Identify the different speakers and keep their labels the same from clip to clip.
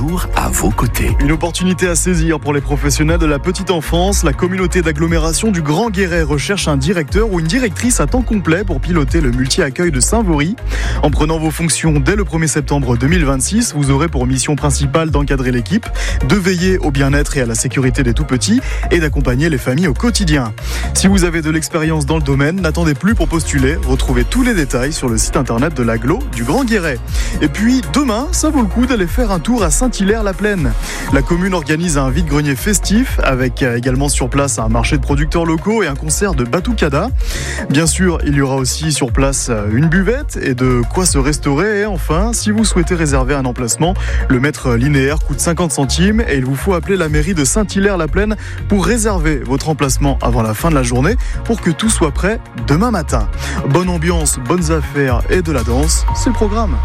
Speaker 1: toujours à vos côtés.
Speaker 2: Une opportunité à saisir pour les professionnels de la petite enfance. La communauté d'agglomération du Grand Guéret recherche un directeur ou une directrice à temps complet pour piloter le multi-accueil de Saint-Vaury. En prenant vos fonctions dès le 1er septembre 2026, vous aurez pour mission principale d'encadrer l'équipe, de veiller au bien-être et à la sécurité des tout-petits et d'accompagner les familles au quotidien. Si vous avez de l'expérience dans le domaine, n'attendez plus pour postuler. Retrouvez tous les détails sur le site internet de l'agglo du Grand Guéret. Et puis, demain, ça vaut le coup d'aller faire un tour à Saint-Hilaire-la-Plaine. La commune organise un vide-grenier festif avec également sur place un marché de producteurs locaux et un concert de batucada. Bien sûr, il y aura aussi sur place une buvette et de quoi se restaurer. Et enfin, si vous souhaitez réserver un emplacement, le mètre linéaire coûte 50 centimes et il vous faut appeler la mairie de Saint-Hilaire-la-Plaine pour réserver votre emplacement avant la fin de la journée pour que tout soit prêt demain matin. Bonne ambiance, bonnes affaires et de la danse, c'est le programme.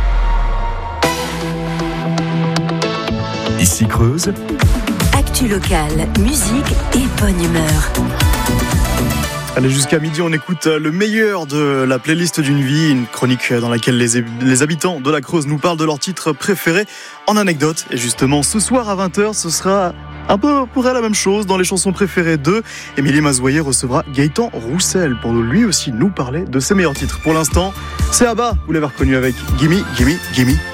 Speaker 1: Ici Creuse.
Speaker 3: Actu locale, musique et bonne humeur.
Speaker 2: Allez, jusqu'à midi, on écoute le meilleur de la playlist d'une vie, une chronique dans laquelle les habitants de la Creuse nous parlent de leurs titres préférés en anecdote. Et justement, ce soir à 20h, ce sera un peu pour elle la même chose. Dans les chansons préférées de Émilie Mazoyer recevra Gaëtan Roussel pour lui aussi nous parler de ses meilleurs titres. Pour l'instant, c'est Abba, vous l'avez reconnu avec Gimme, Gimme, Gimme.